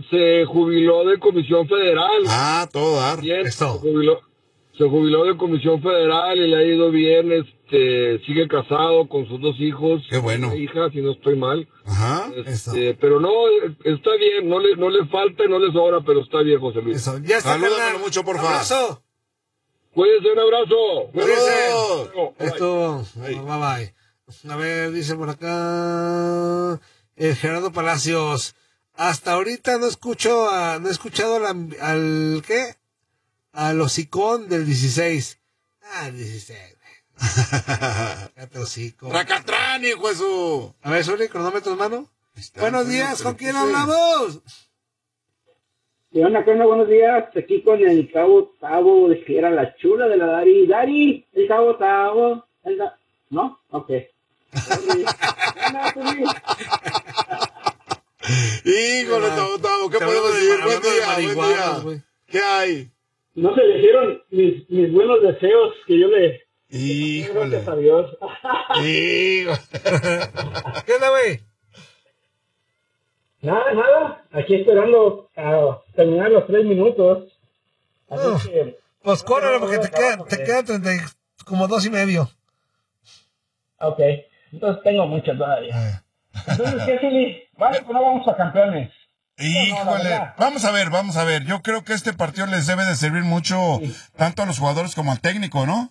se jubiló de Comisión Federal. Ah, todo dar. Bien, se jubiló de Comisión Federal y le ha ido bien, sigue casado con sus 2 hijos. Qué bueno. Una hija, si no estoy mal. Ajá. Pero no, está bien, no le falta y no le sobra, pero está bien, José Luis. Eso, ya está. Salúdamelo mucho, por favor. Abrazo. Cuídense, un abrazo. Saludos. Esto, bye bye. A ver, dice por acá Gerardo Palacios. Hasta ahorita no he escuchado al ¿qué? Al hocicón del 16. El 16. Cállate hocico. Tracatrán, hijo de su. A ver, Zuli, cronómetro en mano. Buenos días, ¿con quién hablamos? ¿Qué onda? Buenos días. Aquí con el Cabo Tavo, de que era la chula de la Dari. Dari, el Cabo Tavo. ¿No? Ok. Híjole, Tavo, ¿qué podemos decir? Buen día. ¿Qué hay? No se le hicieron mis buenos deseos que yo le... Híjole. Gracias a Dios. Híjole. ¿Qué onda, güey? Nada. Aquí esperando a terminar los 3 minutos. Así que... Pues córrelo porque te quedan 30, como 2 y medio. Ok. Entonces tengo mucho todavía. Entonces, ¿qué, Zuli? Vale, pues no vamos a campeones. Híjole, vamos a ver. Yo creo que este partido les debe de servir mucho, tanto a los jugadores como al técnico, ¿no?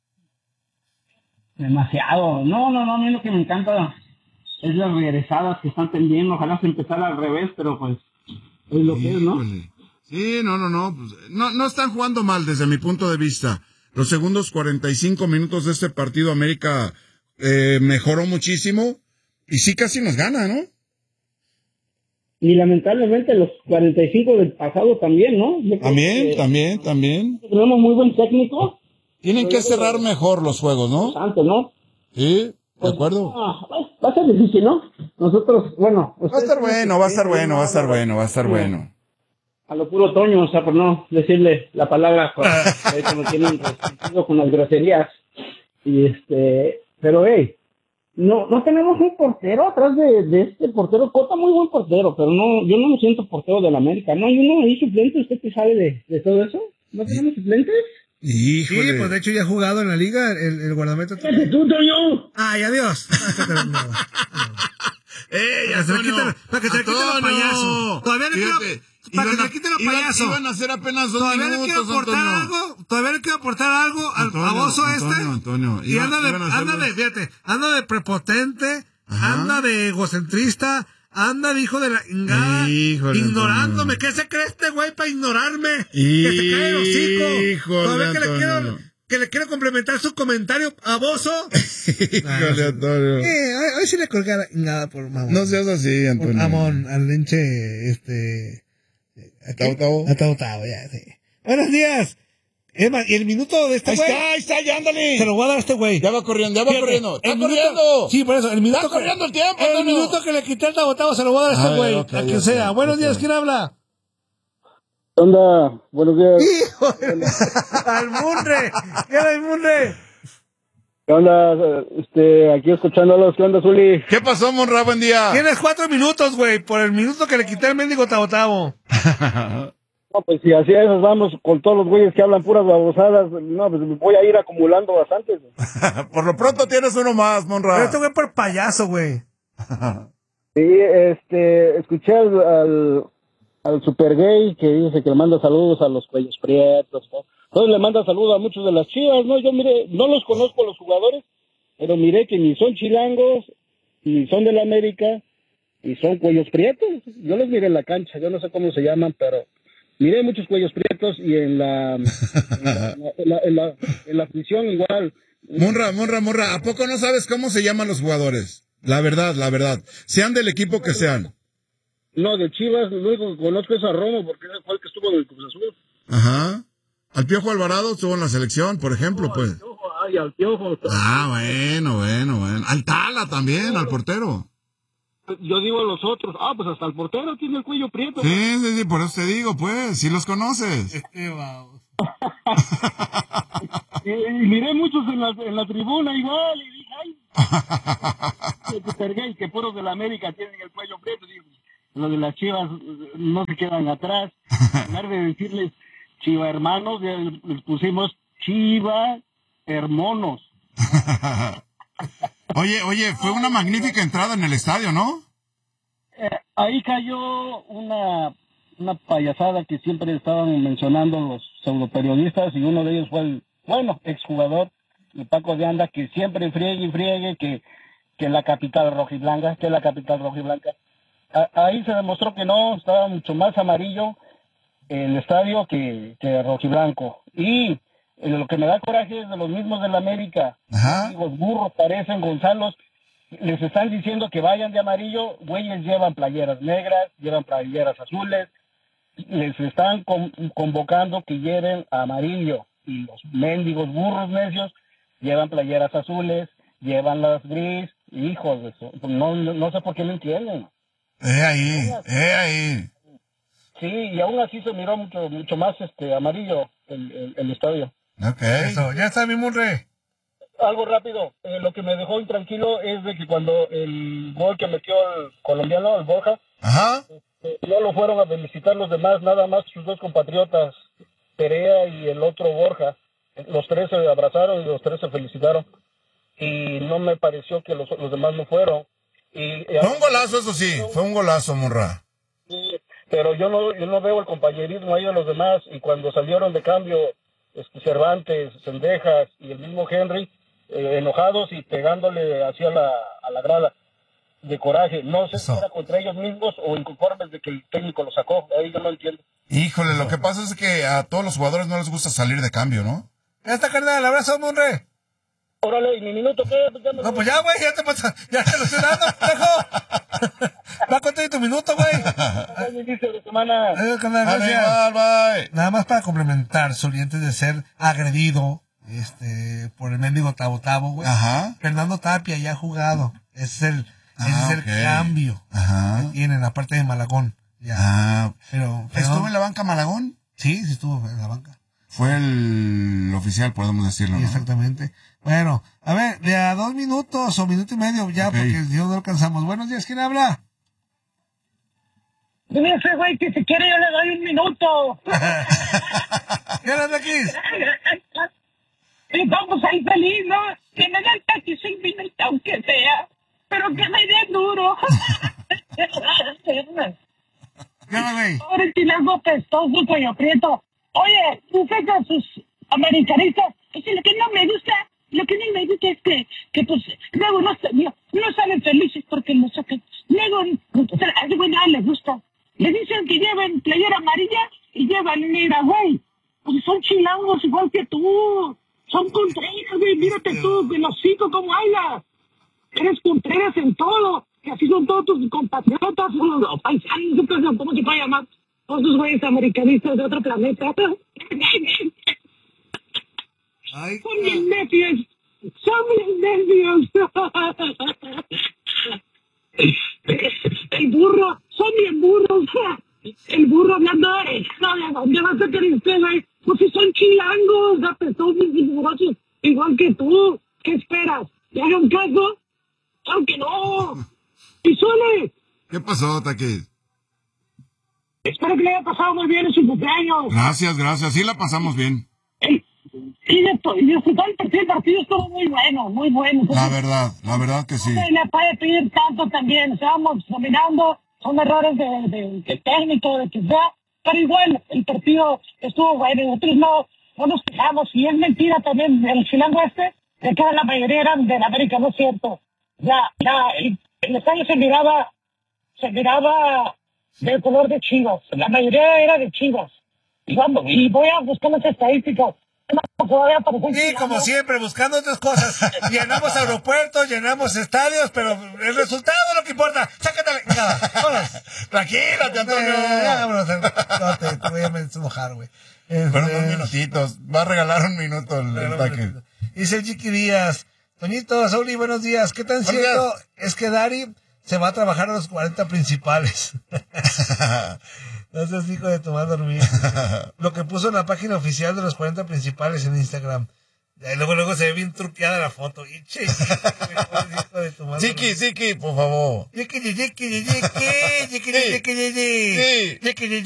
Demasiado. No, a mí lo que me encanta es las regresadas que están tendiendo. Ojalá se empezara al revés, pero pues es lo que es, ¿no? Sí, pues, no están jugando mal desde mi punto de vista. Los segundos 45 minutos de este partido América mejoró muchísimo y sí casi nos gana, ¿no? Y lamentablemente los 45 del pasado también, ¿no? También. Tenemos muy buen técnico. Tienen que cerrar mejor los juegos, ¿no? Antes, ¿no? Sí, de acuerdo. Va a ser difícil, ¿no? Nosotros, bueno... Va a estar bueno. A lo puro Toño, o sea, por no decirle la palabra, como tienen resentido con las groserías. Pero no tenemos un portero atrás de este portero. Cota, muy buen portero, pero yo no me siento portero del América. ¿No hay uno ahí suplente? ¿Usted qué sabe de todo eso? ¿No tenemos suplentes? Híjole. Sí, pues de hecho ya ha jugado en la liga el guardameta. ¡Cállate tú, Toño! ¡Ay, adiós! Para que se le quiten los payasos. Todavía no quiero... Para que se le quiten los payasos. Iban a hacer apenas 2 Todavía minutos, le quiero aportar algo al baboso Antonio. Y anda de prepotente, anda de egocentrista, anda de hijo de la ingada, ignorándome. Antonio. ¿Qué se cree este güey para ignorarme? Que se cae el hocico. Todavía que le quiero complementar su comentario baboso. Híjole, Antonio. Hoy sí le colgué a la ingada por mamón. No seas así, Antonio. Por mamón, al linche, Atautavo, ya, sí. Buenos días. Y el minuto de este güey. Ahí está, ya ándale. Se lo voy a dar a este güey. Ya va corriendo. ¡Está corriendo! Sí, por eso, el minuto. ¡Está corriendo el tiempo, El minuto que le quité el Tabotavo se lo voy a dar a este güey. A quien sea. Buenos días, ¿quién habla? ¿Qué onda? Buenos días. ¡Hijo! ¡Al Munre! ¿Qué era el Munre? ¿Qué onda? Aquí escuchándolos. ¿Qué onda, Zuli? ¿Qué pasó, Monra? Buen día. Tienes 4 minutos, güey, por el minuto que le quité el mendigo Tabotavo. No, pues si así a esas vamos con todos los güeyes que hablan puras babosadas, no, pues voy a ir acumulando bastantes. Por lo pronto tienes uno más, Monra. Pero este güey por payaso, güey. Sí, escuché al super gay que dice que le manda saludos a los cuellos prietos, ¿no? Entonces le manda saludos a muchos de las Chivas, ¿no? Yo miré, no los conozco a los jugadores, pero miré que ni son chilangos, ni son de la América, y son cuellos prietos. Yo los miré en la cancha, yo no sé cómo se llaman, pero miré muchos cuellos prietos y en la afición igual. Monra, ¿a poco no sabes cómo se llaman los jugadores? La verdad. Sean del equipo que sean. No, de Chivas, lo único que conozco es a Romo, porque fue el que estuvo en el Cruz Azul. Ajá. Al Piojo Alvarado estuvo en la selección, por ejemplo, pues. Al Piojo. Bueno. Al Tala también, al portero. Yo digo a los otros, pues hasta el portero tiene el cuello prieto. Sí, por eso te digo, pues, si los conoces. Y miré muchos en la tribuna igual, y dije, ay, que puros de la América tienen el cuello prieto. Los de las Chivas no se quedan atrás. En lugar de decirles Chiva hermanos, les pusimos Chiva hermanos. Oye, fue una magnífica entrada en el estadio, ¿no? Ahí cayó una payasada que siempre estaban mencionando los pseudoperiodistas, y uno de ellos fue el, exjugador, el Paco de Anda, que siempre friegue que la capital rojiblanca, Ahí se demostró que no, estaba mucho más amarillo el estadio que rojiblanco. Y lo que me da coraje es de los mismos del América. Los burros parecen Gonzalos. Les están diciendo que vayan de amarillo, güeyes llevan playeras negras, llevan playeras azules, les están convocando que lleven amarillo, y los mendigos burros necios llevan playeras azules, llevan las gris, hijos de eso. No sé por qué no entienden. Ahí. Sí, y aún así se miró mucho más amarillo el estadio. Okay. Eso, ya está mi Murre. Algo rápido, lo que me dejó intranquilo es de que cuando el gol que metió el colombiano, el Borja, no lo fueron a felicitar los demás, nada más sus dos compatriotas, Perea y el otro Borja. Los tres se abrazaron y los tres se felicitaron. Y no me pareció que los demás no fueron. Fue un golazo, eso sí, fue un golazo, Murra. Sí, pero yo no veo el compañerismo ahí de los demás, y cuando salieron de cambio Cervantes, Cendejas y el mismo Henry, enojados y pegándole hacia a la grada de coraje, no sé si era contra ellos mismos o inconformes de que el técnico lo sacó, ahí yo no entiendo. Híjole, lo que pasa es que a todos los jugadores no les gusta salir de cambio, ¿no? Ya está, carnal, abrazo, Monre. Órale, ¿y mi minuto qué? No, pues ya, güey, ya te lo estoy dando, pendejo. Va a contar tu minuto, güey. Buen inicio de semana. Adiós, carnal, gracias. Bye. Nada más para complementar, Suri, antes de ser agredido por el mendigo Tabo, güey. Fernando Tapia ya ha jugado. Ese es el cambio que tienen, aparte de Malagón. Ya. Pero ¿estuvo en la banca Malagón? Sí, estuvo en la banca. Fue el oficial, podemos decirlo, sí, ¿no? Exactamente. Bueno, a ver, de a 2 minutos o minuto y medio ya, porque si no alcanzamos. Buenos días, ¿quién habla? Dile a ese güey que si quiere yo le doy 1 minuto. ¿Qué hablas aquí? Y vamos ahí feliz, ¿no? Que me den casi 5 minutos, aunque sea, pero que me den duro. ¿Qué hablas, güey? Pobre chilango pestoso, cuello prieto. Oye, tú sabes a sus americanistas, lo que no me gusta es que pues, luego no salen felices porque lo sacan. Luego, a ese güey nada les gusta. Le dicen que lleven playera amarilla y llevan negra, güey. Pues son chilangos igual que tú. Son contreras, güey. Mírate tú, el hocico, cómo hablas. Eres contreras en todo. Que así son todos tus compatriotas, los paisanos, ¿cómo se puede llamar? Todos esos güeyes americanistas de otro planeta. Ay, son bien necios. El burro, son bien burros. El burro hablando de ¿dónde vas a querer usted, güey? Pues si son chilangos, apestosos y burrosos, igual que tú. ¿Qué esperas? ¿Te hagan caso? Aunque no. Y suele. ¿Qué pasó, Taquis? Espero que le haya pasado muy bien en su cumpleaños. Gracias, sí la pasamos bien. Y disfrutar el partido estuvo muy bueno, muy bueno. Entonces, la verdad que sí. No se le puede pedir tanto también, estábamos dominando, son errores de técnico, de que sea, pero igual el partido estuvo bueno, nosotros no nos quejamos, y es mentira también el chilango de que la mayoría eran de la América, no es cierto. El estadio se miraba del color de Chivas, la mayoría era de Chivas. Y voy a buscar las estadísticas. Sí, como siempre, buscando otras cosas. Llenamos aeropuertos, llenamos estadios, pero el resultado es lo que importa. Sácatele. Vámonos. Tranquilate, Antonio. Vámonos. No, te voy a enojar, güey. Fueron 2 minutitos. Va a regalar 1 minuto el Taquis. Dice el Chiqui Díaz. Toñito, Sauli, buenos días. ¿Qué tan cierto es que Dari se va a trabajar a los 40 principales? No seas hijo de tu madre dormir. Lo que puso en la página oficial de los 40 principales en Instagram. Y luego se ve bien truqueada la foto. Chiqui, por favor.